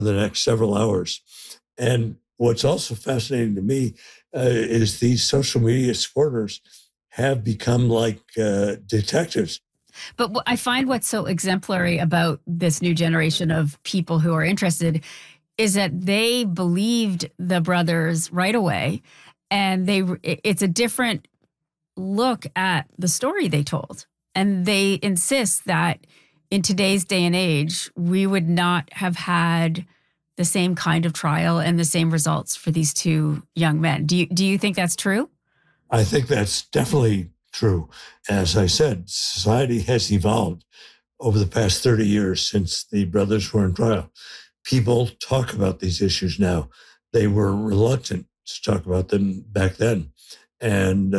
the next several hours. And what's also fascinating to me is these social media supporters have become like detectives. But I find what's so exemplary about this new generation of people who are interested is that they believed the brothers right away, and it's a different look at the story they told. And they insist that in today's day and age, we would not have had the same kind of trial and the same results for these two young men. Do you think that's true? I think that's definitely true. As I said, society has evolved over the past 30 years since the brothers were in trial. People talk about these issues now. They were reluctant to talk about them back then. And,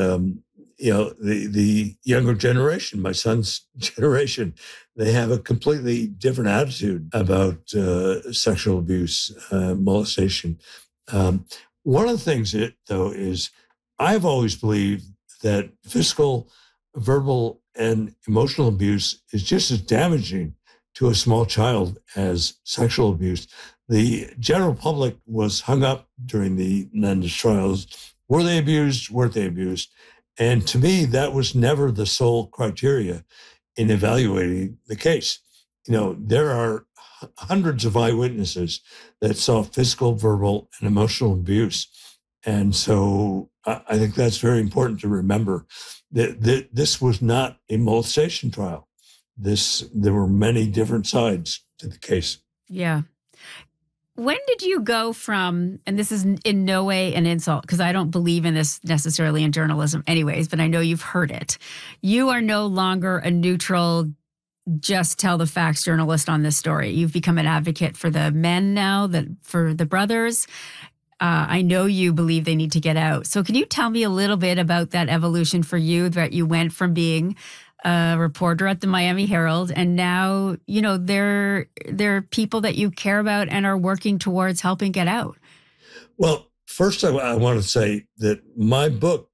the younger generation, my son's generation, they have a completely different attitude about sexual abuse, molestation. One of the things, though, is I've always believed that physical, verbal, and emotional abuse is just as damaging to a small child as sexual abuse. The general public was hung up during the Menendez trials. Were they abused? Weren't they abused? And to me, that was never the sole criteria in evaluating the case. There are hundreds of eyewitnesses that saw physical, verbal, and emotional abuse. And so I think that's very important to remember that this was not a molestation trial. There were many different sides to the case. Yeah. When did you go from, and this is in no way an insult, because I don't believe in this necessarily in journalism anyways, but I know you've heard it. You are no longer a neutral, just tell the facts journalist on this story. You've become an advocate for the men now, for the brothers. I know you believe they need to get out. So can you tell me a little bit about that evolution for you, that you went from being a reporter at the Miami Herald, and now, they're people that you care about and are working towards helping get out? Well, first, I want to say that my book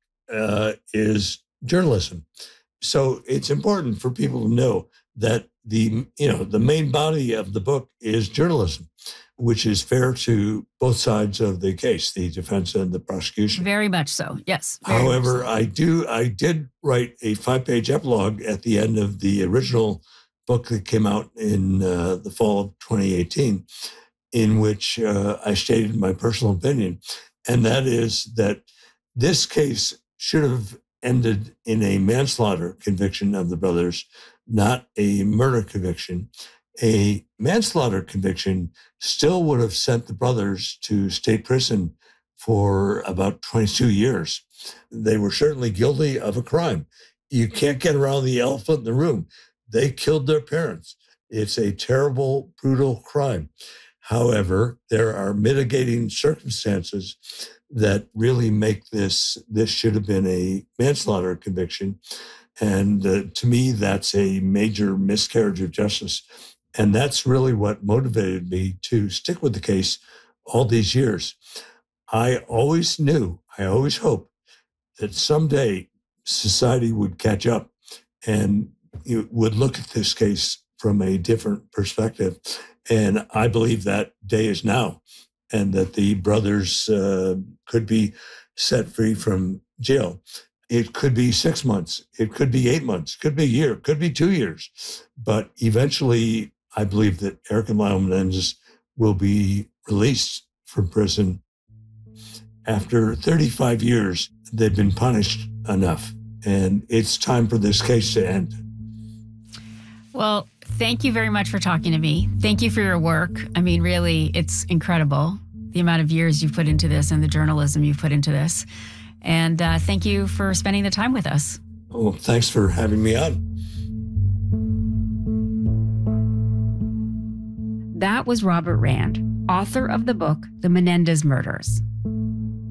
is journalism. So it's important for people to know that the main body of the book is journalism, which is fair to both sides of the case, the defense and the prosecution. Very much so, yes. However, I did write a 5-page epilogue at the end of the original book that came out in the fall of 2018, in which I stated my personal opinion, and that is that this case should have ended in a manslaughter conviction of the brothers, not a murder conviction. A manslaughter conviction still would have sent the brothers to state prison for about 22 years. They were certainly guilty of a crime. You can't get around the elephant in the room. They killed their parents. It's a terrible, brutal crime. However, there are mitigating circumstances that really make this should have been a manslaughter conviction. And to me, that's a major miscarriage of justice. And that's really what motivated me to stick with the case all these years. I always hoped that someday society would catch up and would look at this case from a different perspective. And I believe that day is now, and that the brothers could be set free from jail. It could be 6 months. It could be 8 months. It could be a year. It could be 2 years. But eventually, I believe that Eric and Lyle Menendez will be released from prison. After 35 years, they've been punished enough, and it's time for this case to end. Well, thank you very much for talking to me. Thank you for your work. I mean, really, it's incredible, the amount of years you've put into this and the journalism you've put into this. And thank you for spending the time with us. Well, thanks for having me on. That was Robert Rand, author of the book, The Menendez Murders.